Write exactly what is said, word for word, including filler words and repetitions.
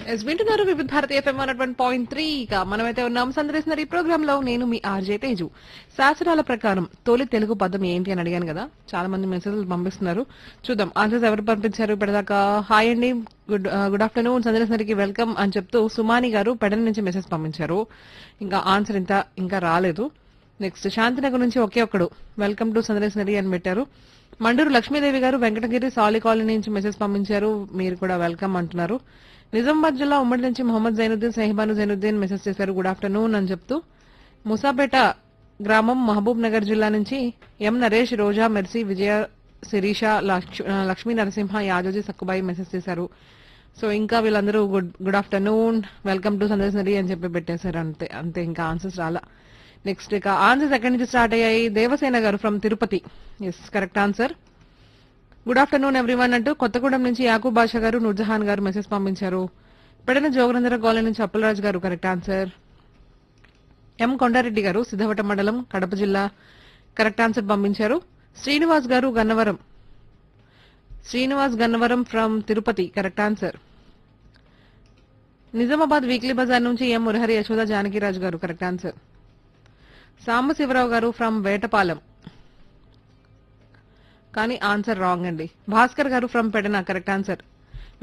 Yes వింటున్నారు వివిధ Bharati FM one one point three. ఇక మనమైతే ఉన్నాం సందర్శన ఈ ప్రోగ్రామ్ లో. నేను మీ ఆర్జే తేజు. శాస్త్రాల ప్రకారం తొలి తెలుగు పదం ఏంటి అని అడిగాను కదా, చాలా మంది మెసేజ్లు పంపిస్తున్నారు. చూద్దాం ఆన్సర్స్ ఎవరు పంపించారు ఇప్పటిదాకా. హాయ్ అండి, గుడ్ గుడ్ ఆఫ్టర్నూన్, సందర్శనకి వెల్కమ్ అని చెప్తూ సుమాని గారు పెడల నుంచి మెసేజ్ పంపించారు. ఇంకా ఆన్సర్ ఇంత ఇంకా రాలేదు. నెక్స్ట్ శాంతినగర్ నుంచి ఒకే ఒక్కడు వెల్కమ్ టు సందర్శనరి అని పెట్టారు. మండూరు లక్ష్మీదేవి గారు వెంకటగిరి సాలి కాలనీ నుంచి మెసేజ్ పంపించారు. మీరు కూడా వెల్కమ్ అంటున్నారు. నిజామాబాద్ జిల్లా ఉమ్మడి నుంచి మొహమ్మద్ జైనుద్దీన్ సహిబాను జైనుద్దీన్ మెసేజ్ చేశారు గుడ్ ఆఫ్టర్నూన్ అని చెప్తూ. ముసాపేట గ్రామం మహబూబ్ నగర్ జిల్లా నుంచి ఎం నరేష్, రోజా, మెర్సీ, విజయ, శిరీష, లక్ష్- లక్ష్మీ నరసింహ, యాదోజీ సక్కుబాయి మెసేజ్ చేశారు. సో ఇంకా వీళ్ళందరూ good good afternoon, welcome to సందేశనరీ అని చెప్పి పెట్టేశారు. అంతే అంతే ఇంకా ఆన్సర్స్ రాలా. నెక్స్ట్ ఇక ఆన్సర్స్ ఎక్కడి నుంచి స్టార్ట్ అయ్యాయి. దేవసేన గారు from Tirupati, yes correct answer. Good afternoon everyone అంటూ కొత్తగూడెం నుంచి యాకూబ్ బాషా గారు, నూర్జహాన్ గారు మెసేజ్ పంపించారు. పెడన జోగనందర కాలనీ నుంచి అప్పలరాజు గారు కరెక్ట్ ఆన్సర్. ఎం కొండారెడ్డి గారు సిద్ధవట మండలం కడప జిల్లా కరెక్ట్ ఆన్సర్ పంపించారు. శ్రీనివాస్ గారు Gannavaram, Srinivas Gannavaram from Tirupati correct answer. Nizamabad weekly Bazar నుంచి ఎం మురహరి యశోద జానకిరాజు గారు కరెక్ట్ ఆన్సర్. సాంబశివరావు గారు ఫ్రమ్ వేటపాలెం, కానీ ఆన్సర్ రాంగ్ అండి. భాస్కర్ గారు ఫ్రమ్ పెడన కరెక్ట్ ఆన్సర్.